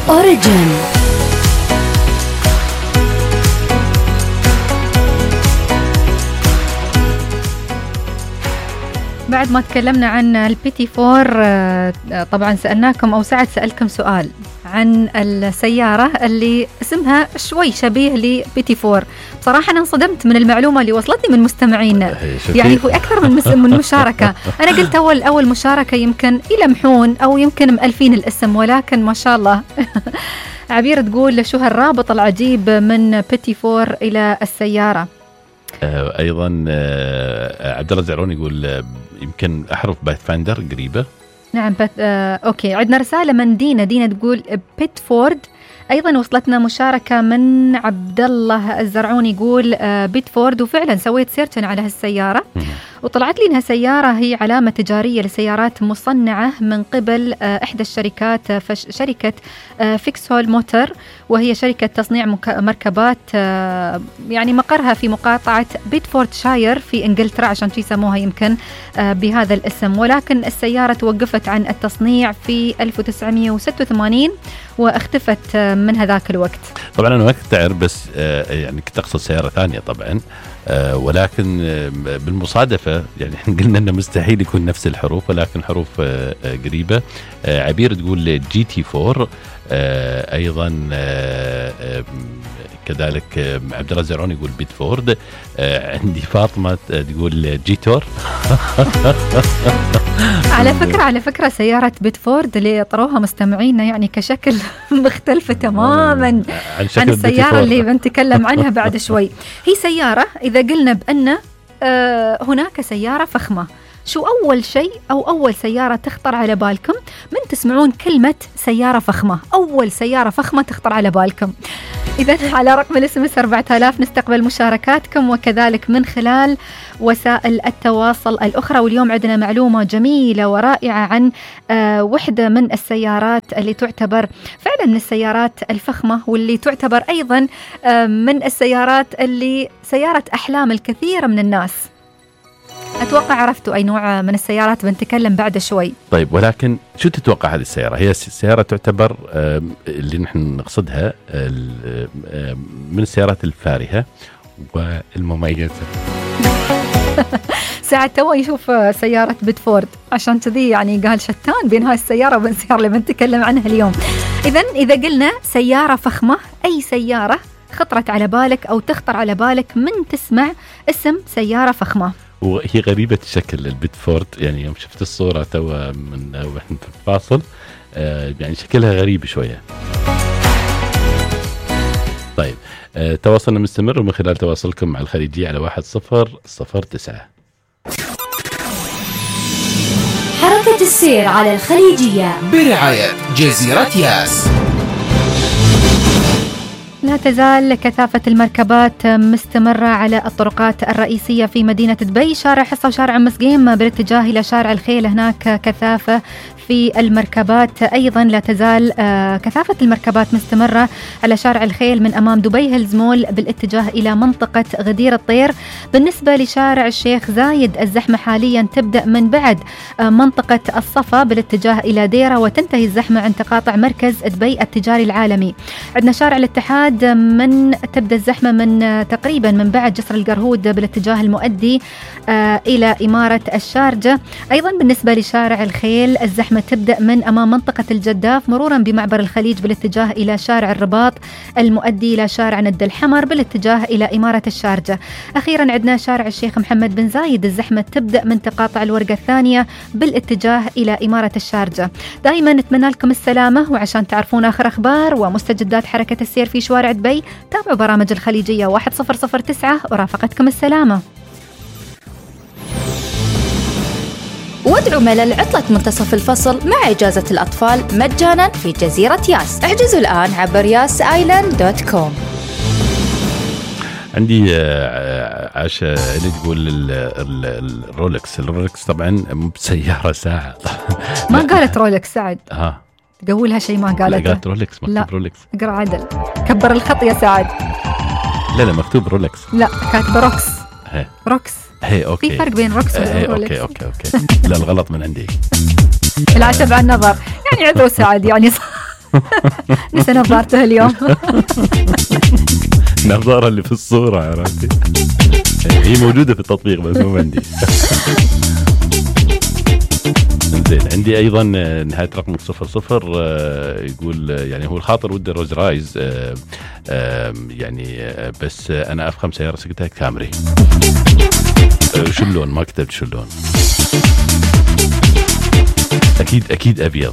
أوريجين. بعد ما تكلمنا عن البيتي فور، طبعا سألناكم أو سعد سألكم سؤال عن السيارة اللي اسمها شوي شبيه لبيتي فور. بصراحة أنا انصدمت من المعلومة اللي وصلتني من مستمعينا، يعني في أكثر من مشاركة. أنا قلت أول مشاركة يمكن يلمحون أو يمكن مألفين الاسم، ولكن ما شاء الله. عبير تقول شو هالرابط العجيب من بيتي فور إلى السيارة. ايضا عبد الله الزعروني يقول يمكن احرف باث فاندر قريبه. نعم اوكي. عندنا رساله من دينا تقول بيتفورد. ايضا وصلتنا مشاركه من عبد الله الزرعوني يقول بيتفورد، وفعلا سويت سيرش على هالسياره وطلعت لي انها سياره هي علامه تجاريه لسيارات مصنعه من قبل احدى الشركات، شركه فيكسهول موتور، وهي شركه تصنيع مركبات يعني مقرها في مقاطعه بيتفورد شاير في انجلترا، عشان يسموها يمكن بهذا الاسم. ولكن السياره توقفت عن التصنيع في 1986 واختفت من هذاك الوقت. طبعا انا ما كنت اعرف، بس يعني كنت اقصد سياره ثانيه طبعا، ولكن بالمصادفه يعني قلنا انه مستحيل يكون نفس الحروف، ولكن حروف قريبه. عبير تقول جي تي 4، ايضا كذلك عبد الله الزرعوني يقول بيتفورد. عندي فاطمه تقول جيتور. على فكره سياره بيتفورد اللي طروها مستمعينا يعني كشكل مختلفه تماما عن السياره اللي بنتكلم عنها بعد شوي. هي سياره اذا قلنا بان هناك سياره فخمه، شو أول شيء أو أول سيارة تخطر على بالكم من تسمعون كلمة سيارة فخمة؟ أول سيارة فخمة تخطر على بالكم. إذن على رقم الSMS 4000 نستقبل مشاركاتكم، وكذلك من خلال وسائل التواصل الأخرى. واليوم عندنا معلومة جميلة ورائعة عن وحدة من السيارات اللي تعتبر فعلا من السيارات الفخمة، واللي تعتبر أيضا من السيارات اللي سيارة أحلام الكثير من الناس. أتوقع عرفتوا أي نوع من السيارات بنتكلم بعد شوي. طيب، ولكن شو تتوقع هذه السيارة؟ هي السيارة تعتبر اللي نحن نقصدها من السيارات الفارهة والمميزة. ساعة تو يشوف سيارة بيتفورد، عشان كذي يعني قال شتان بين هاي السيارة وبين السيارة اللي بنتكلم عنها اليوم. إذا قلنا سيارة فخمة، أي سيارة خطرت على بالك أو تخطر على بالك من تسمع اسم سيارة فخمة؟ وهي غريبة الشكل البيتفورد، يعني يوم شفت الصورة توا من وإحنا في الفاصل يعني شكلها غريب شوية. طيب، تواصلنا مستمر ومن خلال تواصلكم مع الخليجية على 1009. حركة السير على الخليجية برعاية جزيرة ياس. لا تزال كثافة المركبات مستمرة على الطرقات الرئيسية في مدينة دبي، شارع حصة وشارع أم مسقيم بالاتجاه إلى شارع الخيل، هناك كثافة في المركبات. أيضا لا تزال كثافة المركبات مستمرة على شارع الخيل من أمام دبي هيلز مول بالاتجاه إلى منطقة غدير الطير. بالنسبة لشارع الشيخ زايد الزحمة حاليا تبدأ من بعد منطقة الصفا بالاتجاه إلى ديرة، وتنتهي الزحمة عند تقاطع مركز دبي التجاري العالمي. عندنا شارع الاتحاد من تبدأ الزحمة من تقريبا من بعد جسر القرهود بالاتجاه المؤدي إلى إمارة الشارجة. أيضا بالنسبة لشارع الخيل الزحمة تبدأ من أمام منطقة الجداف مرورا بمعبر الخليج بالاتجاه إلى شارع الرباط المؤدي إلى شارع ند الحمر بالاتجاه إلى إمارة الشارجة. أخيرا عندنا شارع الشيخ محمد بن زايد الزحمة تبدأ من تقاطع الورقة الثانية بالاتجاه إلى إمارة الشارجة. دائما نتمنى لكم السلامة، وعشان تعرفون آخر أخبار ومستجدات حركة السير في شوارع دبي تابعوا برامج الخليجية 1009 ورافقتكم السلامة. وادعوا ملل عطلة منتصف الفصل مع إجازة الأطفال مجانا في جزيرة ياس. احجزوا الآن عبر yasisland.com. عندي عاشة اللي تقول الرولكس طبعا مو بسيارة، ساعة. ما قالت رولكس سعد، تقولها شيء ما قالته. لا قالت رولكس، مكتوب رولكس. اقرأ عدل، كبر الخط يا سعد. لا مكتوب رولكس. لا كاتبة روكس. روكس. أوكي. في فرق بين روكس ورولكس. أوكي. لا الغلط من عندي. العتب عن النظر، يعني عذروا سعد يعني نسى نظارته اليوم. النظارة اللي في الصورة عرفتي، هي موجودة في التطبيق بس مو عندي. زين، عندي أيضا نهاية رقم 00 يقول يعني هو الخاطر وده روز رايز يعني بس أنا أفخم سيارة سكتها كامري. شو اللون؟ ما كتبت شو اللون. أكيد أبيض.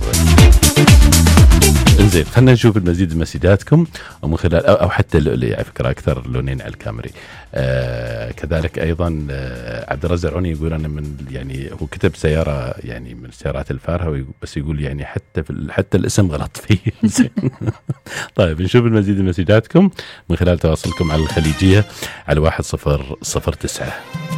انزين، خلنا نشوف المزيد من مسجاتكم ومن خلال أو حتى اللؤلؤي على فكرة أكثر لونين على الكامري. كذلك أيضا عبد الرزاق العوني يقول أنا من يعني هو كتب سيارة يعني من السيارات الفارهة بس يقول يعني حتى الاسم غلط فيه. طيب نشوف المزيد من مسجاتكم من خلال تواصلكم على الخليجية على 1009.